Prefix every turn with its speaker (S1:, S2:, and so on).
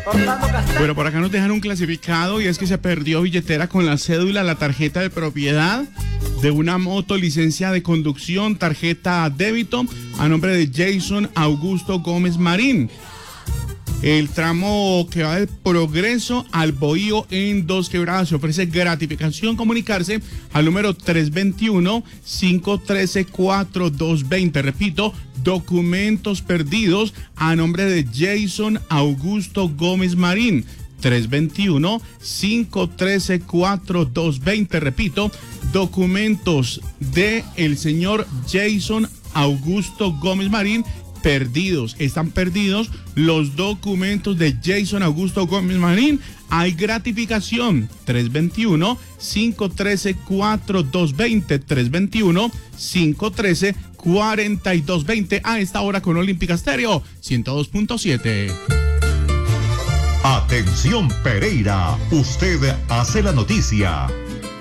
S1: Bueno, por acá nos dejan un clasificado y es que se perdió billetera con la cédula, la tarjeta de propiedad de una moto, licencia de conducción, tarjeta débito a nombre de Jason Augusto Gómez Marín. El tramo que va del Progreso al Bohío en Dos Quebradas se ofrece gratificación. Comunicarse al número 321-513-4220. Repito, documentos perdidos a nombre de Jason Augusto Gómez Marín. 321-513-4220. Repito, documentos de el señor Jason Augusto Gómez Marín perdidos. Están perdidos los documentos de Jason Augusto Gómez Marín. Hay gratificación. 321-513-4220. 321-513-4220. A esta hora con Olímpica Estéreo 102.7.
S2: Atención Pereira, usted hace la noticia.